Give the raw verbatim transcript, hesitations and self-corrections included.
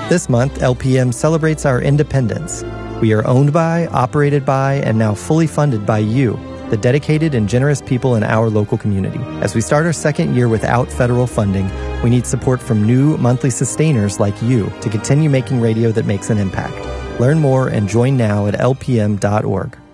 This month, L P M celebrates our independence. We are owned by, operated by, and now fully funded by you, the dedicated and generous people in our local community. As we start our second year without federal funding, we need support from new monthly sustainers like you to continue making radio that makes an impact. Learn more and join now at L P M dot org.